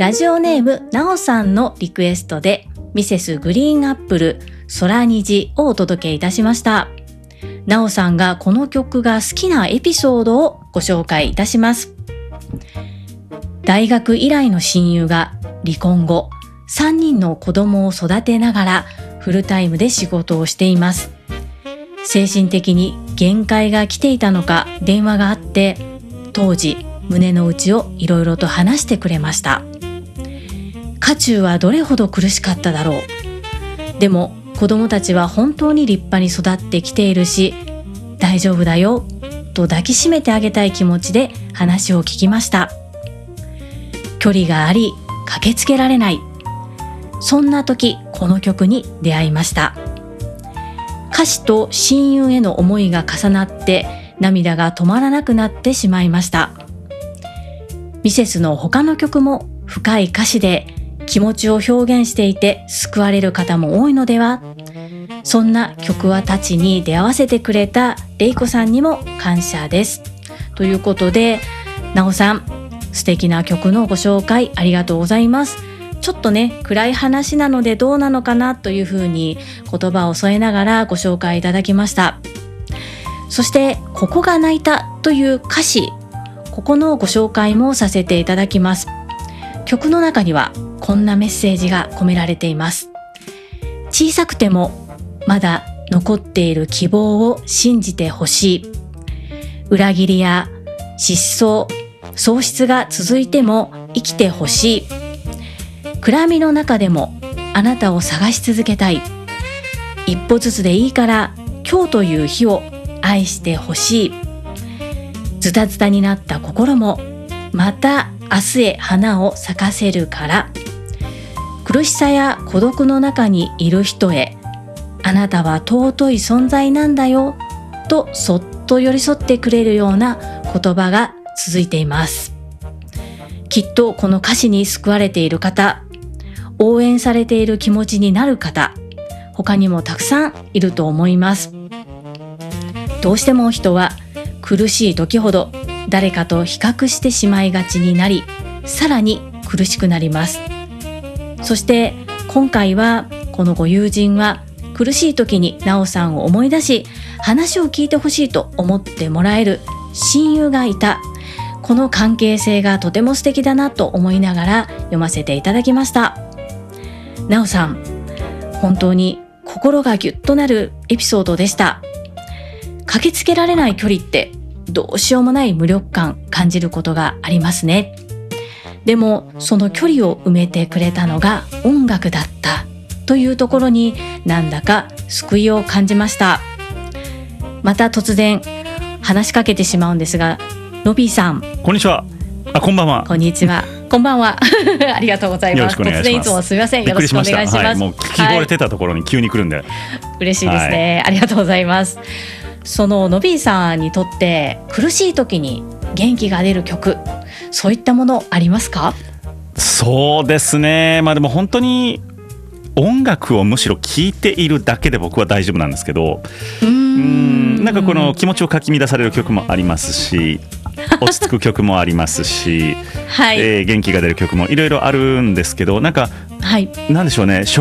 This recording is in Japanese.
ラジオネームなおさんのリクエストでミセスグリーンアップル空虹をお届けいたしました。なおさんがこの曲が好きなエピソードをご紹介いたします。大学以来の親友が離婚後3人の子供を育てながらフルタイムで仕事をしています。精神的に限界が来ていたのか電話があって、当時胸の内をいろいろと話してくれました。渦中はどれほど苦しかっただろう。でも子供たちは本当に立派に育ってきているし、大丈夫だよと抱きしめてあげたい気持ちで話を聞きました。距離があり駆けつけられない、そんな時この曲に出会いました。歌詞と親友への思いが重なって涙が止まらなくなってしまいました。ミセスの他の曲も深い歌詞で気持ちを表現していて救われる方も多いのでは。そんな曲はたちに出会わせてくれたレイコさんにも感謝です。ということで、なおさん素敵な曲のご紹介ありがとうございます。ちょっとね暗い話なのでどうなのかなというふうに言葉を添えながらご紹介いただきました。そしてここが泣いたという歌詞、ここのご紹介もさせていただきます。曲の中にはこんなメッセージが込められています。小さくてもまだ残っている希望を信じてほしい。裏切りや失踪、喪失が続いても生きてほしい。暗闇の中でもあなたを探し続けたい。一歩ずつでいいから今日という日を愛してほしい。ズタズタになった心もまた明日へ花を咲かせるから。苦しさや孤独の中にいる人へ、あなたは尊い存在なんだよとそっと寄り添ってくれるような言葉が続いています。きっとこの歌詞に救われている方、応援されている気持ちになる方、他にもたくさんいると思います。どうしても人は苦しい時ほど誰かと比較してしまいがちになり、さらに苦しくなります。そして今回はこのご友人は苦しい時になおさんを思い出し、話を聞いてほしいと思ってもらえる親友がいた。この関係性がとても素敵だなと思いながら読ませていただきました。なおさん、本当に心がギュッとなるエピソードでした。駆けつけられない距離ってどうしようもない無力感感じることがありますね。でもその距離を埋めてくれたのが音楽だったというところになんだか救いを感じました。また突然話しかけてしまうんですが、ロビーさん、 こんにちは。こんばんは。 こんにちは。こんばんは。ありがとうございます。突然いつもすみません。よろしくお願いします。 もう聞き惚れてたところに急に来るんで、 嬉しいですね、ありがとうございます。そのノビーさんにとって苦しい時に元気が出る曲、そういったものありますか？ そうですね、でも本当に音楽をむしろ聴いているだけで僕は大丈夫なんですけど、なんかこの気持ちをかき乱される曲もありますし、落ち着く曲もありますし、はい、元気が出る曲もいろいろあるんですけど、なんか、なんでしょうね、